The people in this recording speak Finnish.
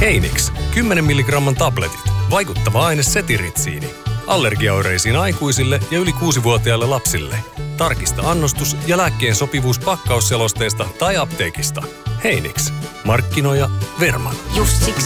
Heinix, 10 milligramman tabletit. Vaikuttava aine setiritsiini. Allergiaoireisiin aikuisille ja yli 6-vuotiaille lapsille. Tarkista annostus ja lääkkeen sopivuus pakkausselosteesta tai apteekista. Heinix. Markkinoija Verman. Just siksi